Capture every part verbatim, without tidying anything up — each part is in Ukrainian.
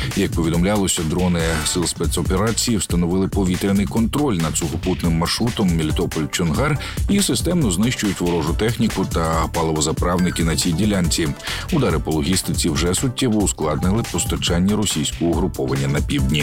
Як повідомлялося, дрони сил спецоперації встановили повітряний контроль над сухопутним маршрутом Мелітополь-Чонгар і системно знищують ворожу техніку та паливозаправники на цій ділянці. Удари по логістиці вже суттєво ускладнили постачання російського угруповання на півдні.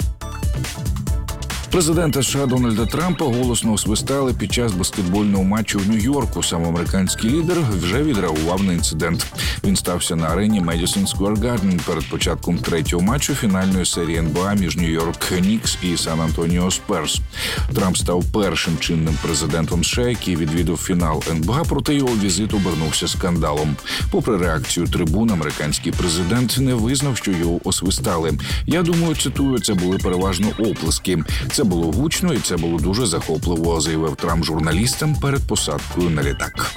Президента США Дональда Трампа голосно освистали під час баскетбольного матчу в Нью-Йорку. Сам американський лідер вже відреагував на інцидент. Він стався на арені Madison Square Garden перед початком третього матчу фінальної серії ен бе а між Нью-Йорк Нікс і Сан-Антоніо Сперс. Трамп став першим чинним президентом США, який відвідав фінал ен бе а, проте його візит обернувся скандалом. Попри реакцію трибун, американський президент не визнав, що його освистали. Я думаю, цитую, це були переважно оплески. Це було гучно і це було дуже захопливо, заявив Трамп журналістам перед посадкою на літак.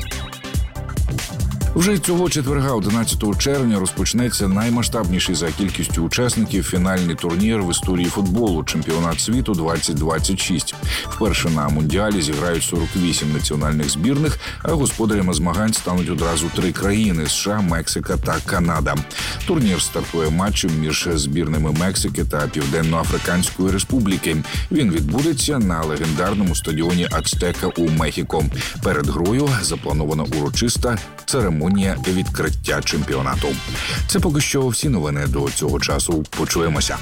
Вже цього четверга, одинадцятого червня, розпочнеться наймасштабніший за кількістю учасників фінальний турнір в історії футболу – Чемпіонат світу двадцять двадцять шість. Вперше на Мундіалі зіграють сорок вісім національних збірних, а господарями змагань стануть одразу три країни – США, Мексика та Канада. Турнір стартує матчем між збірними Мексики та Південно-Африканської Республіки. Він відбудеться на легендарному стадіоні Ацтека у Мехіко. Перед грою запланована урочиста церемонія відкриття чемпіонату. Це поки що всі новини до цього часу. Почуємося.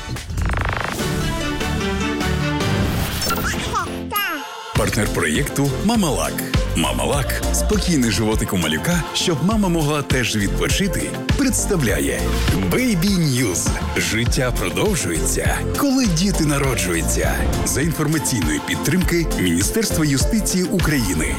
Партнер проєкту «Мамалак». «Мамалак» – спокійний животик у малюка, щоб мама могла теж відпочити, представляє Baby News. Життя продовжується, коли діти народжуються. За інформаційної підтримки Міністерства юстиції України.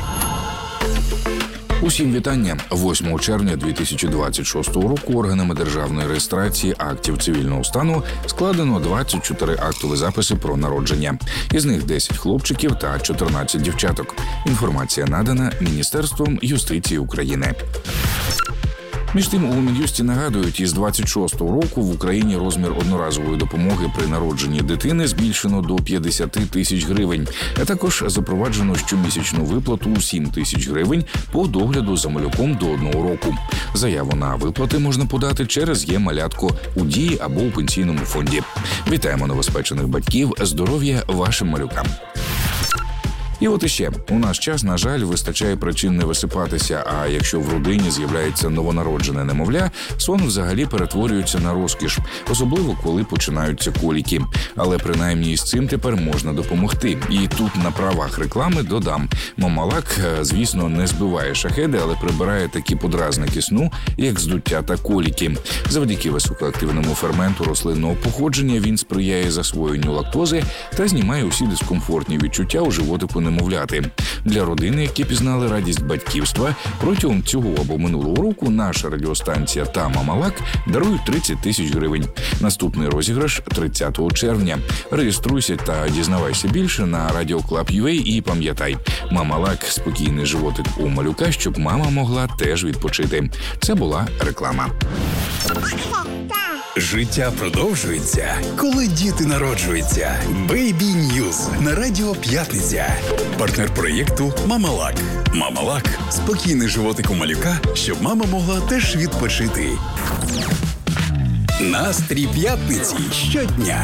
Усім вітання. восьмого червня дві тисячі двадцять шостого року органами державної реєстрації актів цивільного стану складено двадцять чотири актові записи про народження. Із них десять хлопчиків та чотирнадцять дівчаток. Інформація надана Міністерством юстиції України. Між тим, у Мін'юсті нагадують, із двадцять шостого року в Україні розмір одноразової допомоги при народженні дитини збільшено до п'ятдесят тисяч гривень, а також запроваджено щомісячну виплату у сім тисяч гривень по догляду за малюком до одного року. Заяву на виплати можна подати через «Є-малятко» у Дії або у пенсійному фонді. Вітаємо новоспечених батьків, здоров'я вашим малюкам. І от іще, у наш час, на жаль, вистачає причин не висипатися, а якщо в родині з'являється новонароджене немовля, сон взагалі перетворюється на розкіш, особливо коли починаються коліки. Але принаймні із цим тепер можна допомогти. І тут на правах реклами додам. Мамалак, звісно, не збиває шахеди, але прибирає такі подразники сну, як здуття та коліки. Завдяки високоактивному ферменту рослинного походження він сприяє засвоєнню лактози та знімає усі дискомфортні відчуття у животику немовляти. Для родини, які пізнали радість батьківства, протягом цього або минулого року наша радіостанція та Мамалак дарують тридцять тисяч гривень. Наступний розіграш тридцятого червня. Реєструйся та дізнавайся більше на радіоклаб.ю а і пам'ятай, Мамалак – спокійний животик у малюка, щоб мама могла теж відпочити. Це була реклама. Життя продовжується, коли діти народжуються. Baby News на Радіо П'ятниця. Партнер проєкту «Мамалак». «Мамалак» – спокійний животик у малюка, щоб мама могла теж відпочити. Настрій п'ятниці щодня.